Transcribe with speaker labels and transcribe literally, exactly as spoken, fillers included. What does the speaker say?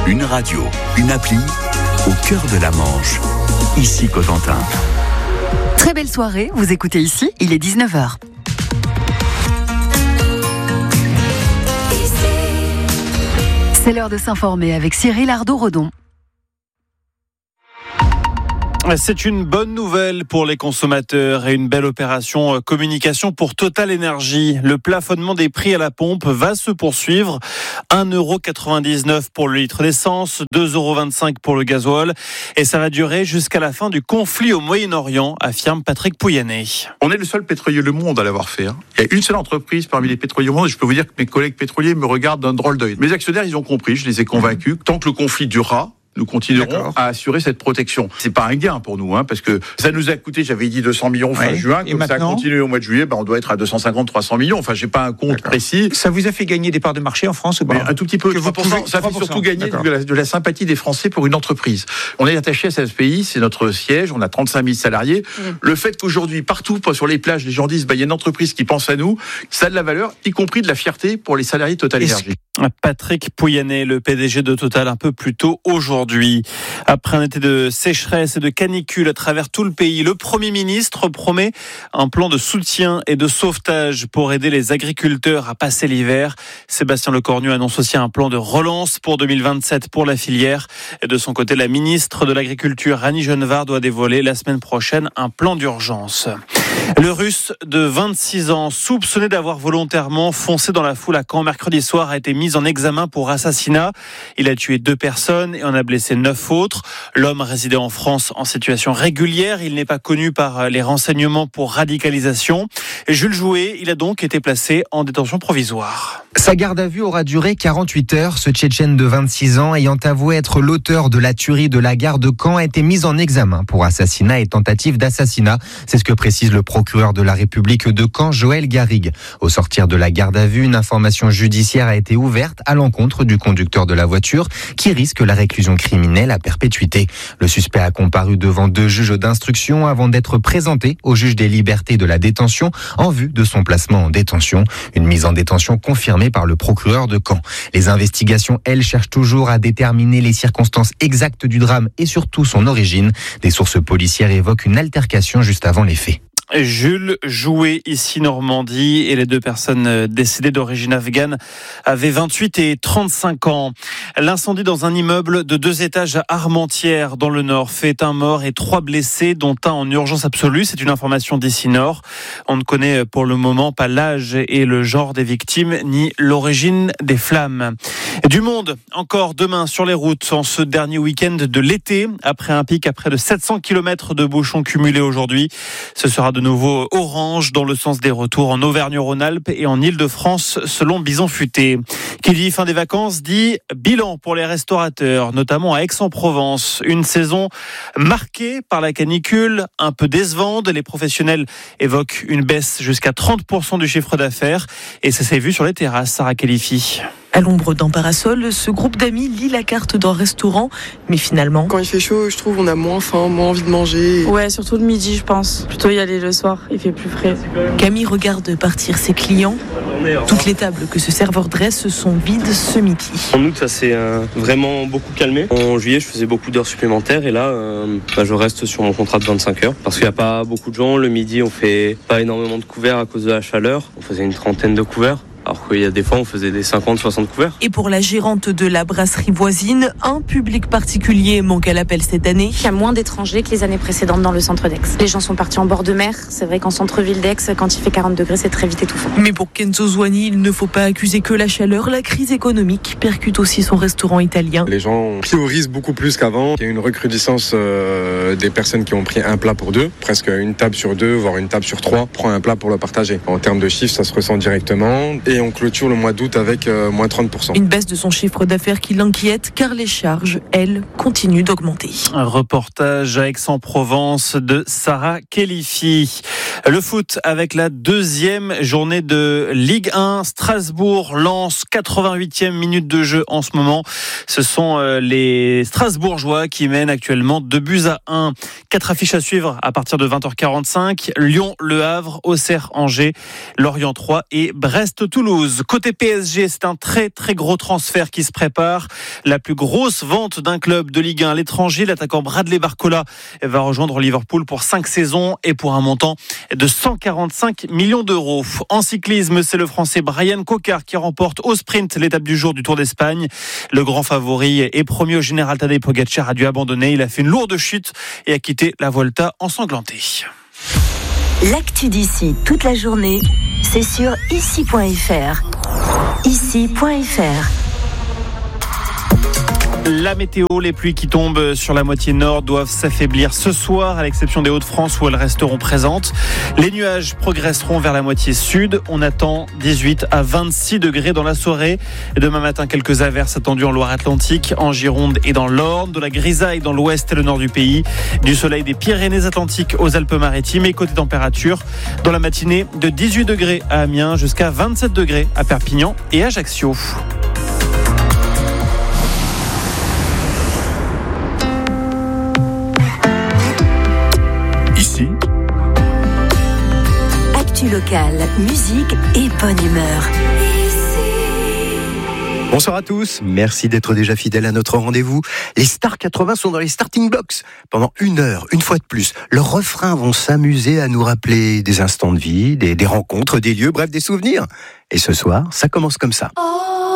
Speaker 1: Une radio, une appli, au cœur de la Manche. Ici Cotentin.
Speaker 2: Très belle soirée, vous écoutez ici, il est dix-neuf heures. C'est l'heure de s'informer avec Cyril Ardo-Redon.
Speaker 3: C'est une bonne nouvelle pour les consommateurs et une belle opération communication pour Total Énergie. Le plafonnement des prix à la pompe va se poursuivre. un euro quatre-vingt-dix-neuf pour le litre d'essence, deux euros vingt-cinq pour le gasoil. Et ça va durer jusqu'à la fin du conflit au Moyen-Orient, affirme Patrick Pouyanné.
Speaker 4: On est le seul pétrolier au monde à l'avoir fait. Il y a une seule entreprise parmi les pétroliers au monde et je peux vous dire que mes collègues pétroliers me regardent d'un drôle d'œil. Mes actionnaires, ils ont compris, je les ai convaincus. Tant que le conflit durera, nous continuerons D'accord. à assurer cette protection. C'est pas un gain pour nous, hein, parce que ça nous a coûté, j'avais dit deux cents millions fin ouais. juin, comme ça a continué au mois de juillet, ben on doit être à deux cent cinquante, trois cents millions. Enfin, j'ai pas un compte D'accord. précis.
Speaker 5: Ça vous a fait gagner des parts de marché en France ou pas ?
Speaker 4: Un tout petit peu. trois pour cent, ça fait surtout gagner de la, de la sympathie des Français pour une entreprise. On est attaché à ce pays, c'est notre siège, on a trente-cinq mille salariés. Mmh. Le fait qu'aujourd'hui, partout sur les plages, les gens disent, bah, il y a une entreprise qui pense à nous, ça a de la valeur, y compris de la fierté pour les salariés de Total Énergie.
Speaker 3: Patrick Pouyanné, le P D G de Total, un peu plus tôt aujourd'hui. Après un été de sécheresse et de canicule à travers tout le pays, le Premier ministre promet un plan de soutien et de sauvetage pour aider les agriculteurs à passer l'hiver. Sébastien Lecornu annonce aussi un plan de relance pour deux mille vingt-sept pour la filière. Et de son côté, la ministre de l'Agriculture, Annie Genevard, doit dévoiler la semaine prochaine un plan d'urgence. Le Russe de vingt-six ans, soupçonné d'avoir volontairement foncé dans la foule à Caen mercredi soir, a été mis en examen pour assassinat. Il a tué deux personnes et en a blessé neuf autres. L'homme résidait en France en situation régulière. Il n'est pas connu par les renseignements pour radicalisation. Jules Jouet, il a donc été placé en détention provisoire.
Speaker 6: Sa garde à vue aura duré quarante-huit heures. Ce Tchétchène de vingt-six ans, ayant avoué être l'auteur de la tuerie de la gare de Caen, a été mis en examen pour assassinat et tentative d'assassinat. C'est ce que précise le procureur de la République de Caen, Joël Garrigue. Au sortir de la garde à vue, une information judiciaire a été ouverte à l'encontre du conducteur de la voiture qui risque la réclusion criminelle à perpétuité. Le suspect a comparu devant deux juges d'instruction avant d'être présenté au juge des libertés de la détention en vue de son placement en détention. Une mise en détention confirmée par le procureur de Caen. Les investigations, elles, cherchent toujours à déterminer les circonstances exactes du drame et surtout son origine. Des sources policières évoquent une altercation juste avant les faits.
Speaker 3: Jules Jouet, ici Normandie, et les deux personnes décédées d'origine afghane avaient vingt-huit et trente-cinq ans. L'incendie dans un immeuble de deux étages à Armentières, dans le Nord, fait un mort et trois blessés, dont un en urgence absolue. C'est une information d'ici Nord. On ne connaît pour le moment pas l'âge et le genre des victimes, ni l'origine des flammes. Du monde, encore demain sur les routes, en ce dernier week-end de l'été, après un pic à près de sept cents kilomètres de bouchons cumulés aujourd'hui. Ce sera de nouveau orange dans le sens des retours en Auvergne-Rhône-Alpes et en Île-de-France selon Bison Futé. Qui dit fin des vacances dit bilan pour les restaurateurs, notamment à Aix-en-Provence. Une saison marquée par la canicule, un peu décevante. Les professionnels évoquent une baisse jusqu'à trente pour cent du chiffre d'affaires et ça s'est vu sur les terrasses. Sarah Khelifi.
Speaker 7: À l'ombre d'un parasol, ce groupe d'amis lit la carte d'un restaurant, mais finalement...
Speaker 8: Quand il fait chaud, je trouve on a moins faim, moins envie de manger.
Speaker 9: Ouais, surtout le midi, je pense. Plutôt y aller le soir, il fait plus frais.
Speaker 7: Camille regarde partir ses clients. Toutes les tables que ce serveur dresse sont vides ce midi.
Speaker 10: En août, ça s'est euh, vraiment beaucoup calmé. En juillet, je faisais beaucoup d'heures supplémentaires et là, euh, bah, je reste sur mon contrat de vingt-cinq heures parce qu'il n'y a pas beaucoup de gens. Le midi, on fait pas énormément de couverts à cause de la chaleur. On faisait une trentaine de couverts. Alors qu'il y a des fois, on faisait des cinquante soixante couverts.
Speaker 7: Et pour la gérante de la brasserie voisine, un public particulier manque à l'appel cette année.
Speaker 11: Il y a moins d'étrangers que les années précédentes dans le centre d'Aix. Les gens sont partis en bord de mer. C'est vrai qu'en centre-ville d'Aix, quand il fait quarante degrés, c'est très vite étouffant.
Speaker 7: Mais pour Kenzo Zouani, il ne faut pas accuser que la chaleur. La crise économique percute aussi son restaurant italien.
Speaker 12: Les gens priorisent beaucoup plus qu'avant. Il y a une recrudescence euh, des personnes qui ont pris un plat pour deux. Presque une table sur deux, voire une table sur trois prend un plat pour le partager. En termes de chiffres, ça se ressent directement. Et on clôture le mois d'août avec euh, moins trente pour cent.
Speaker 7: Une baisse de son chiffre d'affaires qui l'inquiète car les charges, elles, continuent d'augmenter.
Speaker 3: Un reportage à Aix-en-Provence de Sarah Khelifi. Le foot avec la deuxième journée de Ligue un. Strasbourg lance quatre-vingt-huitième minute de jeu en ce moment. Ce sont les Strasbourgeois qui mènent actuellement deux buts à un. Quatre affiches à suivre à partir de vingt heures quarante-cinq. Lyon, Le Havre, Auxerre, Angers, Lorient trois et Brest-Toulouse. Toulouse. Côté P S G, c'est un très très gros transfert qui se prépare. La plus grosse vente d'un club de Ligue un à l'étranger. L'attaquant Bradley Barcola va rejoindre Liverpool pour cinq saisons et pour un montant de cent quarante-cinq millions d'euros. En cyclisme, c'est le Français Brian Cocard qui remporte au sprint l'étape du jour du Tour d'Espagne. Le grand favori et premier au général Tadej Pogacar a dû abandonner. Il a fait une lourde chute et a quitté la Volta ensanglanté.
Speaker 13: L'actu d'ici toute la journée, c'est sur ici point f r. ici point f r.
Speaker 3: La météo, les pluies qui tombent sur la moitié nord doivent s'affaiblir ce soir, à l'exception des Hauts-de-France où elles resteront présentes. Les nuages progresseront vers la moitié sud. On attend dix-huit à vingt-six degrés dans la soirée. Demain matin, quelques averses attendues en Loire-Atlantique, en Gironde et dans l'Orne. De la grisaille dans l'ouest et le nord du pays. Du soleil des Pyrénées-Atlantiques aux Alpes-Maritimes. Et côté température, dans la matinée, de dix-huit degrés à Amiens jusqu'à vingt-sept degrés à Perpignan et Ajaccio.
Speaker 13: Actu locale, musique et bonne humeur.
Speaker 14: Bonsoir à tous, merci d'être déjà fidèles à notre rendez-vous. Les stars quatre-vingts sont dans les starting blocks. Pendant une heure, une fois de plus, leurs refrains vont s'amuser à nous rappeler des instants de vie, des, des rencontres, des lieux, bref, des souvenirs. Et ce soir, ça commence comme ça. Oh.